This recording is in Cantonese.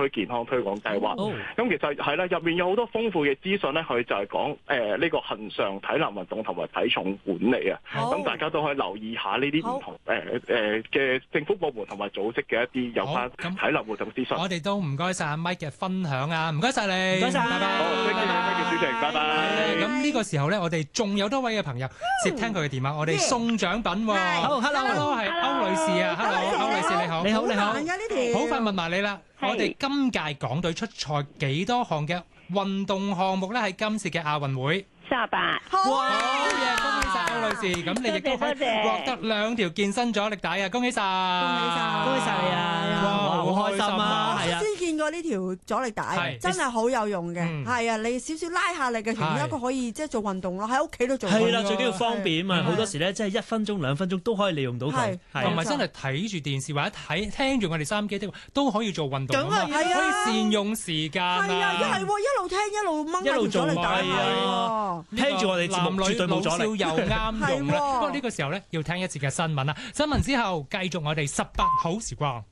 區健康推廣計劃。咁其實係啦，入面有好多豐富嘅資訊咧，佢就係講呢個恆常體能運動同埋體重管理啊。咁大家都可以留意下呢啲唔同嘅政府部門同埋組織嘅一啲有關體能活動資訊。 我哋都唔該晒阿 Mike 嘅分享啊，唔該晒你， 唔該晒， 拜拜。 好，多謝主席，拜拜。 咁呢個時候咧，我哋仲有多位嘅朋友接聽佢嘅電話，我哋送獎品喎。 好 ，hello， 係歐女士啊 ，hello， 歐女士你好， 你好，你好。 好快問埋你啦，我哋今屆港隊出賽幾多項嘅運動項目咧？喺今次嘅亞運會 38。 哇！好嘢，恭喜晒歐女士，咁你亦都可以獲得2條健身阻力帶啊！恭喜晒， 恭喜晒你啊！哇，好開心啊！係啊， 先見過呢條阻力帶，真係好有用嘅。係啊，你少少拉下力嘅，其中一個可以即係做運動咯，喺屋企都做。 係啦，最緊要方便啊嘛！好多時咧，即係1分鐘、2分鐘都可以利用到佢， 同埋真係睇住電視或者聽住我哋收音機都可以做運動啊嘛，可以善用時間啊！ 係啊，一路聽一路掹下條阻力帶啊！ 聽住我哋節目絕對冇阻力， 又啱用啦。不過呢個時候咧，要聽一節嘅新聞啦。新聞之後繼續我哋18好時光。